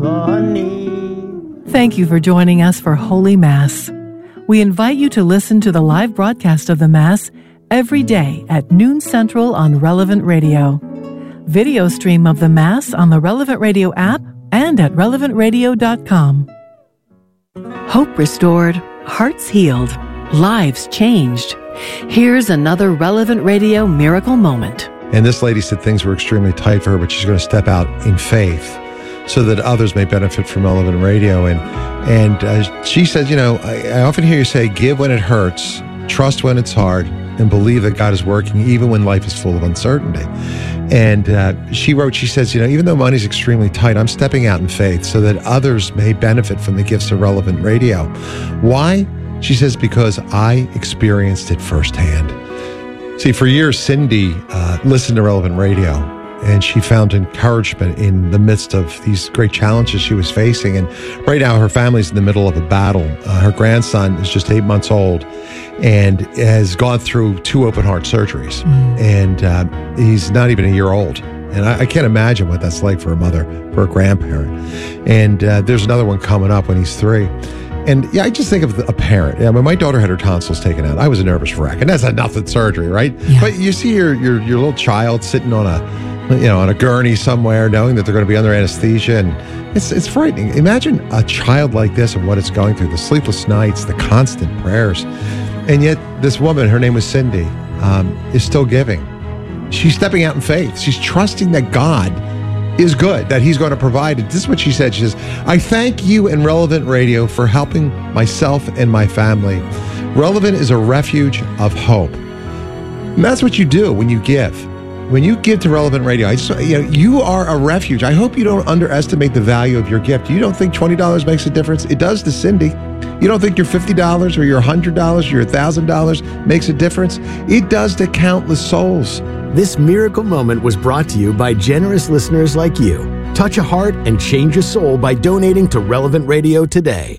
Thank you for joining us for Holy Mass. We invite you to listen to the live broadcast of the Mass every day at noon Central on Relevant Radio. Video stream of the Mass on the Relevant Radio app and at relevantradio.com. Hope restored, hearts healed, lives changed. Here's another Relevant Radio miracle moment. And this lady said things were extremely tight for her, but she's going to step out in faith so that others may benefit from Relevant Radio. And she said, you know, I often hear you say, give when it hurts, trust when it's hard, and believe that God is working even when life is full of uncertainty. And she wrote, she says, you know, even though money's extremely tight, I'm stepping out in faith so that others may benefit from the gifts of Relevant Radio. Why? She says, because I experienced it firsthand. See, for years, Cindy listened to Relevant Radio, and she found encouragement in the midst of these great challenges she was facing. And right now, her family's in the middle of a battle. Her grandson is just 8 months old and has gone through 2 open heart surgeries. And he's not even a year old. And I can't imagine what that's like for a mother, for a grandparent. And there's another one coming up when he's 3. And yeah, I just think of a parent. Yeah, when my daughter had her tonsils taken out, I was a nervous wreck, and that's a nothing surgery, right? Yeah. But you see your little child sitting on a gurney somewhere, knowing that they're going to be under anesthesia, and it's frightening. Imagine a child like this and what it's going through: the sleepless nights, the constant prayers, and yet this woman, her name was Cindy, is still giving. She's stepping out in faith. She's trusting that God is good, that he's going to provide it. This is what she said. She says, I thank you and Relevant Radio for helping myself and my family. Relevant is a refuge of hope. And that's what you do when you give. When you give to Relevant Radio, you are a refuge. I hope you don't underestimate the value of your gift. You don't think $20 makes a difference? It does to Cindy. You don't think your $50 or your $100 or your $1,000 makes a difference? It does to countless souls. This miracle moment was brought to you by generous listeners like you. Touch a heart and change a soul by donating to Relevant Radio today.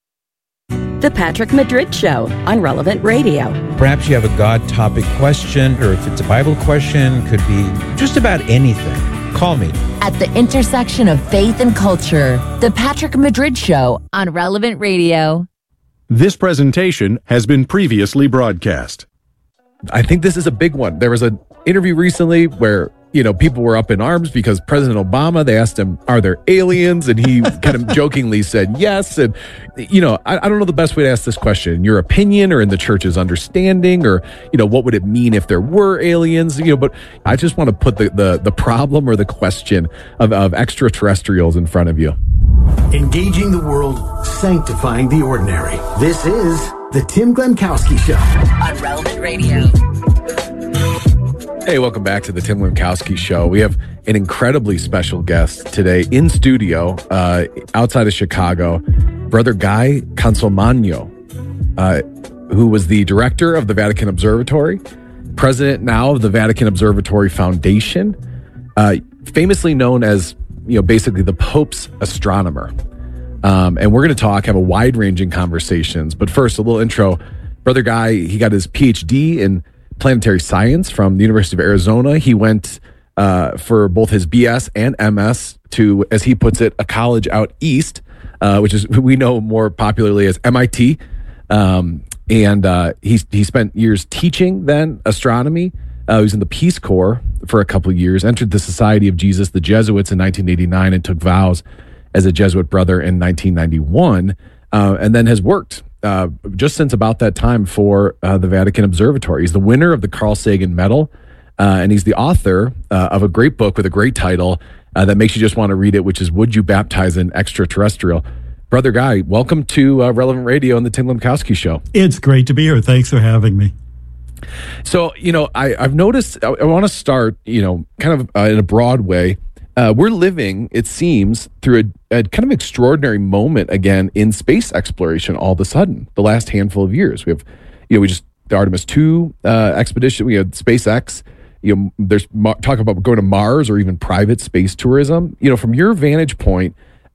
The Patrick Madrid Show on Relevant Radio. Perhaps you have a God topic question, or if it's a Bible question, could be just about anything. Call me. At the intersection of faith and culture, The Patrick Madrid Show on Relevant Radio. This presentation has been previously broadcast. I think this is a big one. There was an interview recently where, you know, people were up in arms because President Obama, they asked him, are there aliens? And he kind of jokingly said yes. And, you know, I don't know the best way to ask this question. In your opinion, or in the church's understanding, or, you know, what would it mean if there were aliens? You know, but I just want to put the problem or the question of extraterrestrials in front of you. Engaging the world, sanctifying the ordinary. This is The Tim Glemkowski Show on Relevant Radio. Hey, welcome back to The Tim Glemkowski Show. We have an incredibly special guest today in studio outside of Chicago, Brother Guy Consolmagno, who was the director of the Vatican Observatory, president now of the Vatican Observatory Foundation, famously known as, you know, basically the Pope's astronomer. And we're going to have a wide-ranging conversations. But first, a little intro. Brother Guy, he got his PhD in planetary science from the University of Arizona. He went for both his BS and MS to, as he puts it, a college out east, which is we know more popularly as MIT. And he spent years teaching then astronomy. He was in the Peace Corps for a couple of years, entered the Society of Jesus, the Jesuits, in 1989, and took vows as a Jesuit brother in 1991, and then has worked just since about that time for the Vatican Observatory. He's the winner of the Carl Sagan Medal, and he's the author of a great book with a great title that makes you just want to read it, which is Would You Baptize an Extraterrestrial? Brother Guy, welcome to Relevant Radio and the Tim Glemkowski Show. It's great to be here. Thanks for having me. So, you know, I've noticed, I want to start, you know, kind of in a broad way. We're living, it seems, through a kind of extraordinary moment again in space exploration all of a sudden, the last handful of years. We have, you know, the Artemis 2 expedition, we have SpaceX, you know, there's talk about going to Mars or even private space tourism. You know, from your vantage point,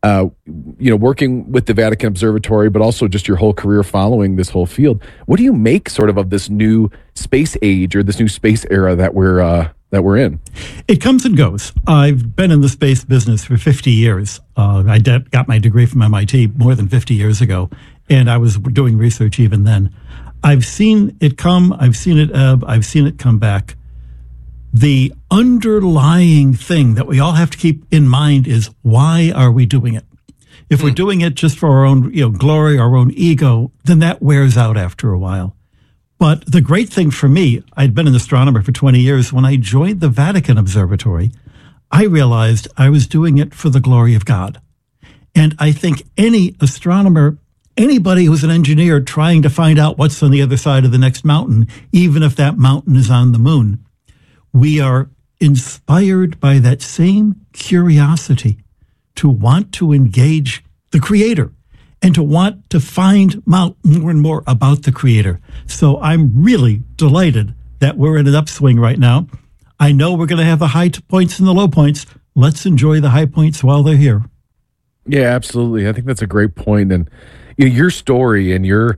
working with the Vatican Observatory, but also just your whole career following this whole field. What do you make sort of this new space age or this new space era that we're in? It comes and goes. I've been in the space business for 50 years. I got my degree from MIT more than 50 years ago, and I was doing research even then. I've seen it come, I've seen it ebb, I've seen it come back. The underlying thing that we all have to keep in mind is, why are we doing it? If we're doing it just for our own glory, our own ego, then that wears out after a while. But the great thing for me, I'd been an astronomer for 20 years. When I joined the Vatican Observatory, I realized I was doing it for the glory of God. And I think any astronomer, anybody who's an engineer trying to find out what's on the other side of the next mountain, even if that mountain is on the moon, we are inspired by that same curiosity to want to engage the Creator and to want to find out more and more about the Creator. So I'm really delighted that we're in an upswing right now. I know we're going to have the high points and the low points. Let's enjoy the high points while they're here. Yeah, absolutely. I think that's a great point. And your story and your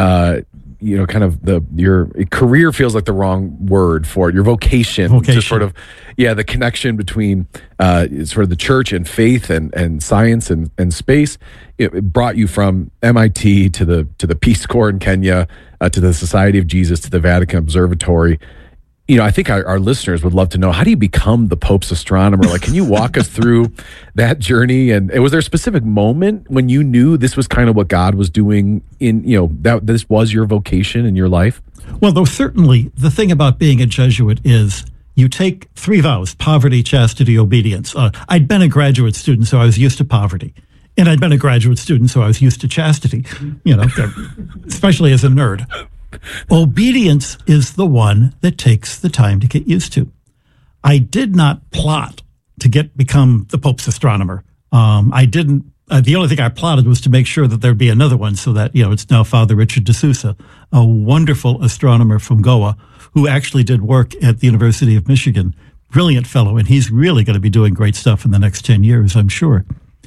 your career feels like the wrong word for it. Your vocation. To sort of, the connection between sort of the church and faith and science and space. It brought you from MIT to the Peace Corps in Kenya, to the Society of Jesus, to the Vatican Observatory. I think our listeners would love to know, how do you become the Pope's astronomer? Like, can you walk us through that journey? And was there a specific moment when you knew this was kind of what God was doing that this was your vocation in your life? Well, though certainly the thing about being a Jesuit is you take 3 vows: poverty, chastity, obedience. I'd been a graduate student, so I was used to poverty. And I'd been a graduate student, so I was used to chastity, especially as a nerd. Obedience is the one that takes the time to get used to. I did not plot to become the Pope's astronomer. I didn't. The only thing I plotted was to make sure that there'd be another one, so that it's now Father Richard de Sousa, a wonderful astronomer from Goa, who actually did work at the University of Michigan. Brilliant fellow, and he's really going to be doing great stuff in the next 10 years, I'm sure.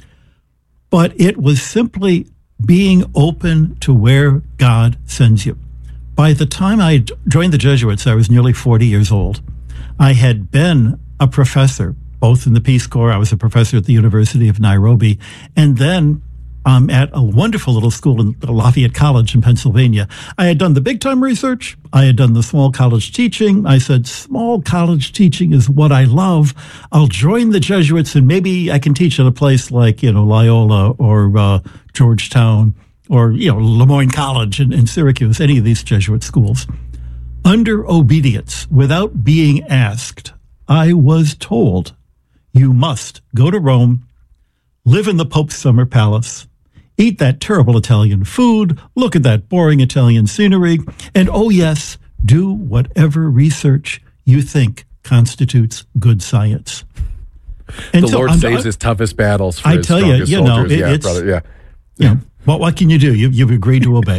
But it was simply being open to where God sends you. By the time I joined the Jesuits, I was nearly 40 years old. I had been a professor, both in the Peace Corps. I was a professor at the University of Nairobi, and then at a wonderful little school in Lafayette College in Pennsylvania. I had done the big-time research. I had done the small college teaching. I said, small college teaching is what I love. I'll join the Jesuits, and maybe I can teach at a place like, Loyola or Georgetown, or, Lemoyne College in Syracuse, any of these Jesuit schools. Under obedience, without being asked, I was told, you must go to Rome, live in the Pope's summer palace, eat that terrible Italian food, look at that boring Italian scenery, and oh yes, do whatever research you think constitutes good science. And the Lord saves his toughest battles for his strongest soldiers. What can you do? You've agreed to obey.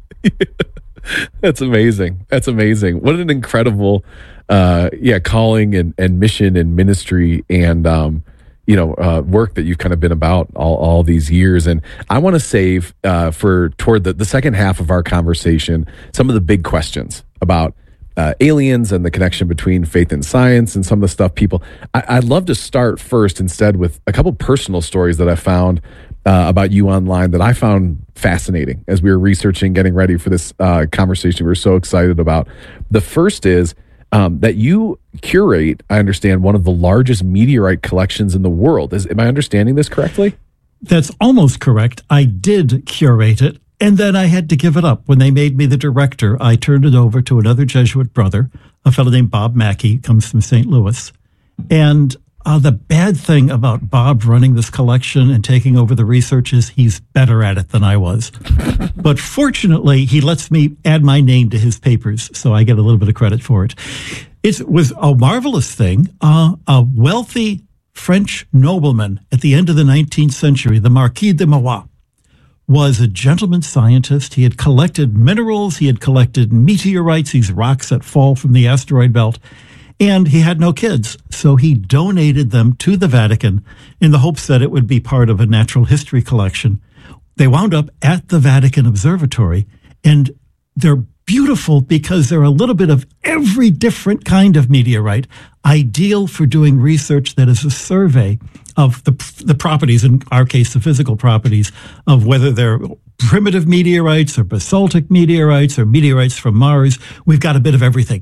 That's amazing. That's amazing. What an incredible, calling and mission and ministry and, work that you've kind of been about all these years. And I want to save toward the second half of our conversation, some of the big questions about aliens and the connection between faith and science and some of the stuff I'd love to start first instead with a couple personal stories that I found about you online that I found fascinating as we were researching, getting ready for this conversation we were so excited about. The first is that you curate, I understand, one of the largest meteorite collections in the world. Am I understanding this correctly? That's almost correct. I did curate it, and then I had to give it up. When they made me the director, I turned it over to another Jesuit brother, a fellow named Bob Mackey, comes from St. Louis. And the bad thing about Bob running this collection and taking over the research is he's better at it than I was. But fortunately, he lets me add my name to his papers, so I get a little bit of credit for it. It was a marvelous thing. A wealthy French nobleman at the end of the 19th century, the Marquis de Maurois, was a gentleman scientist. He had collected minerals. He had collected meteorites, these rocks that fall from the asteroid belt. And he had no kids, so he donated them to the Vatican in the hopes that it would be part of a natural history collection. They wound up at the Vatican Observatory, and they're beautiful because they're a little bit of every different kind of meteorite, ideal for doing research that is a survey of the properties, in our case, the physical properties, of whether they're primitive meteorites or basaltic meteorites or meteorites from Mars. We've got a bit of everything.